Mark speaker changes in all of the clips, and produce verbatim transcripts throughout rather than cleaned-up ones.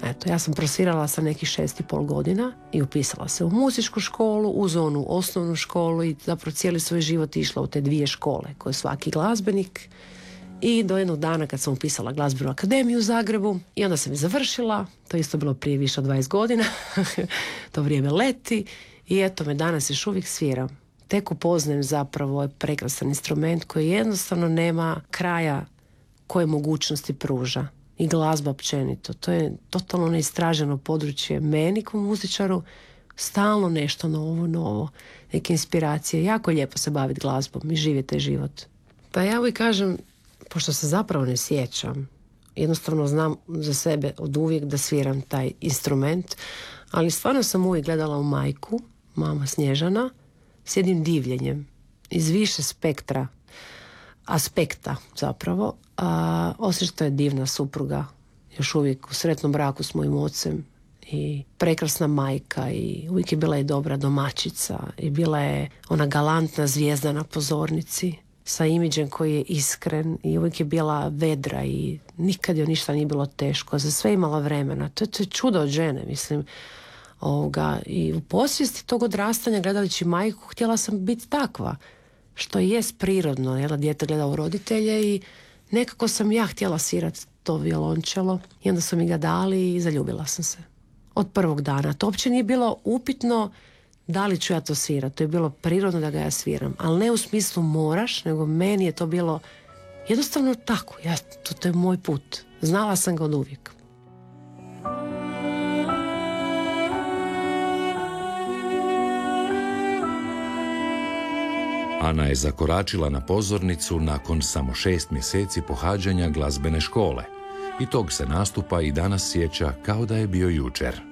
Speaker 1: Eto, ja sam prosvirala sa nekih šest i pol godina i upisala se u muzičku školu, uz onu osnovnu školu i zapravo cijeli svoj život išla u te dvije škole koje svaki glazbenik. I do jednog dana kad sam upisala glazbenu akademiju u Zagrebu i onda sam je završila, to isto bilo prije više od dvadeset godina, to vrijeme leti i eto me danas još uvijek sviram. Tek upoznajem zapravo ovaj prekrasan instrument koji jednostavno nema kraja koje mogućnosti pruža. I glazba općenito. To je totalno neistraženo područje meni kao muzičaru, stalno nešto novo, novo, neke inspiracije. Jako je lijepo se baviti glazbom i živjeti taj život. Pa ja uvijek kažem, pošto se zapravo ne sjećam, jednostavno znam za sebe od uvijek da sviram taj instrument, ali stvarno sam uvijek gledala u majku, mama Snježana, s jednim divljenjem, iz više spektra, aspekta zapravo, a osim što je divna supruga, još uvijek u sretnom braku s mojim ocem i prekrasna majka i uvijek je bila i dobra domaćica i bila je ona galantna zvijezda na pozornici sa imidžem koji je iskren i uvijek je bila vedra i nikad joj ništa nije bilo teško, za sve imala vremena. To je, to je čudo od žene, mislim. Ovoga. I u posvijesti tog odrastanja, gledajući majku, htjela sam biti takva, što i jest prirodno, jel, dijete gleda u roditelje i nekako sam ja htjela svirati to violončelo i onda su mi ga dali i zaljubila sam se. Od prvog dana. To uopće nije bilo upitno da li ću ja to svirati. To je bilo prirodno da ga ja sviram. Ali ne u smislu moraš, nego meni je to bilo jednostavno tako. Ja, to, to je moj put. Znala sam ga od uvijek.
Speaker 2: Ana je zakoračila na pozornicu nakon samo šest mjeseci pohađanja glazbene škole i tog se nastupa i danas sjeća kao da je bio jučer.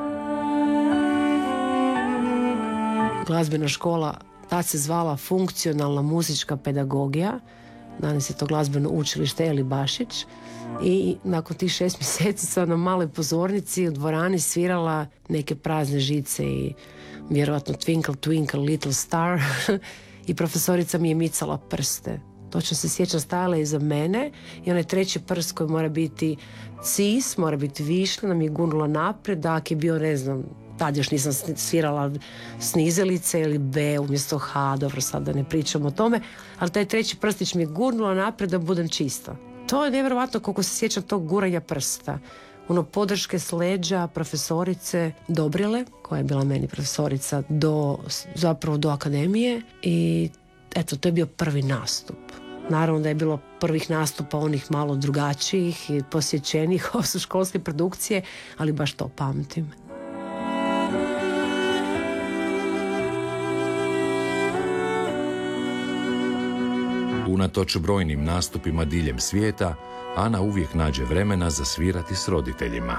Speaker 1: Glazbena škola tad se zvala funkcionalna muzička pedagogija, danas je to glazbeno učilište Eli Bašić i nakon tih šest mjeseci sam na maloj pozornici u dvorani svirala neke prazne žice i vjerojatno Twinkle Twinkle Little Star i profesorica mi je micala prste. Točno se sjećam, stajala je iza mene i onaj treći prst koji mora biti cis, mora biti višlja, nam je gurnula naprijed, dak je bio, ne znam, tad još nisam svirala snizelice ili B umjesto H, dobro sad da ne pričam o tome, ali taj treći prstić mi je gurnula naprijed da budem čista. To je nevjerojatno koliko se sjećam tog guranja prsta. Ono podrške s leđa profesorice Dobrile, koja je bila meni profesorica do, zapravo do akademije i eto, to je bio prvi nastup. Naravno da je bilo prvih nastupa onih malo drugačijih i posjećenih, ovo su školske produkcije, ali baš to pamtim.
Speaker 2: Unatoč brojnim nastupima diljem svijeta, Ana uvijek nađe vremena za svirati s roditeljima.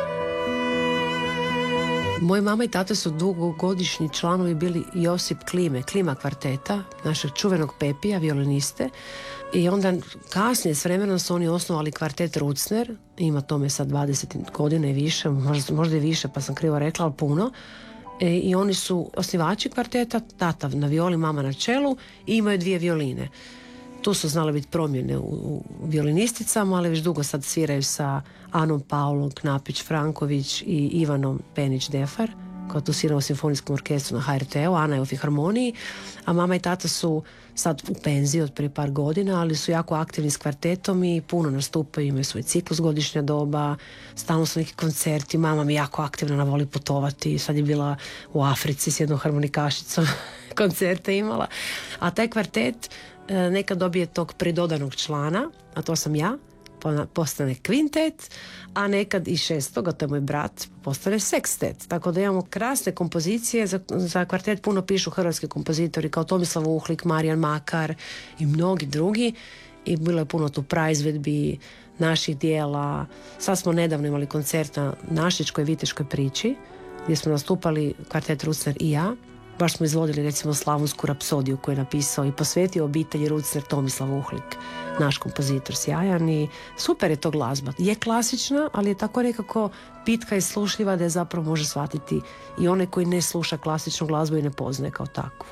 Speaker 1: Moji mama i tata su dugogodišnji članovi bili Josip Klime, Klima kvarteta, našeg čuvenog Pepija, violiniste. I onda kasnije s vremenom su oni osnovali kvartet Rucner, ima tome sad dvadeset godina i više, možda, možda i više, pa sam krivo rekla, ali puno. E, I oni su osnivači kvarteta, tata na violi, mama na čelu i imaju dvije violine. Tu su znale biti promjene u, u violinisticama, ali već dugo sad sviraju sa Anom Paulom Knapić-Franković i Ivanom Penić-Defar, koja tu svira u simfonijskom orkestru na H R T-u, Ana je u filharmoniji, a mama i tata su sad u penziji od prije par godina, ali su jako aktivni s kvartetom i puno nastupaju, imaju svoj ciklus godišnja doba, stalno su neki koncerti, mama mi je jako aktivna, ona voli putovati, sad je bila u Africi s jednom harmonikašicom, koncerte imala, a taj kvartet nekad dobije tog pridodanog člana, a to sam ja, postane kvintet, a nekad i šestog, a to je moj brat, postane sekstet. Tako da imamo krasne kompozicije, za, za kvartet puno pišu hrvatski kompozitori kao Tomislav Uhlik, Marijan Makar i mnogi drugi i bilo je puno tu praizvedbi naših dijela. Sad smo nedavno imali koncert na Našičkoj viteškoj priči gdje smo nastupali kvartet Rucner i ja. Baš smo izvodili recimo Slavonsku rapsodiju koju je napisao i posvetio obitelji Rucner Tomislav Uhlik, naš kompozitor sjajan i super je to glazba. Je klasična, ali je tako nekako pitka i slušljiva da je zapravo može shvatiti i onaj koji ne sluša klasičnu glazbu i ne poznaje kao takvu.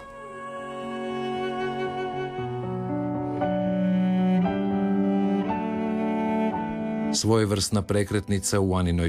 Speaker 2: Svojevrsna prekretnica u Aninoj